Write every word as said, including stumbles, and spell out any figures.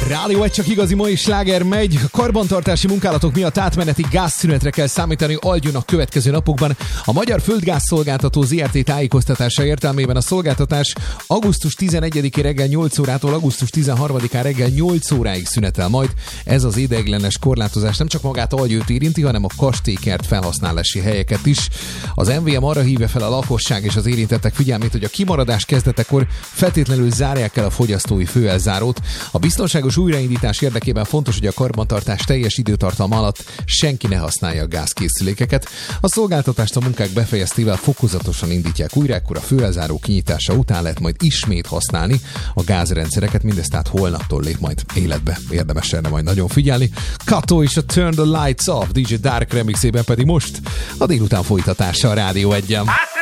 Rádió egy, csak igazi mai sláger megy. A karbantartási munkálatok miatt átmeneti gázszünetre kell számítani Algyon a következő napokban. A Magyar Földgázszolgáltató zé er té tájékoztatása értelmében a szolgáltatás augusztus tizenegyedikén reggel nyolc órától augusztus tizenharmadikán reggel nyolc óráig szünetel majd. Ez az ideiglenes korlátozás nem csak magát Algyőt érinti, hanem a kastélykert felhasználási helyeket is. Az em vé em arra hívja fel a lakosság és az érintettek figyelmét, hogy a kimaradás kezdetekor feltétlenül zárják el a fogyasztói főelzárót. A biztonságos újraindítás érdekében fontos, hogy a karbantartás teljes időtartalma alatt senki ne használja a gázkészülékeket. A szolgáltatást a munkák befejeztével fokozatosan indítják újra, ekkor a főelzáró kinyitása után lehet majd ismét használni a gázrendszereket, mindezt tehát holnaptól lép majd életbe. Érdemes erre majd nagyon figyelni. Kato és a Turn the Lights Off dé dzsé Dark remixében pedig most a délután folytatása a Rádió egyen.